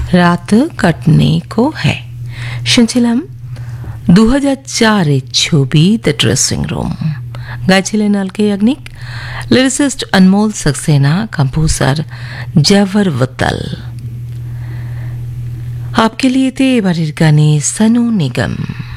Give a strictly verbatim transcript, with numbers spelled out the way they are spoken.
রাত কাটনে কো হ্যায় শুনছিলাম দু হাজার চারের ছবি the dressing room. গাইছিলেন আলকে Yagnik, lyricist Anmol Saxena, composer জাভর वत्तल। आपके लिए थे এবারের গানে সনু নিগম।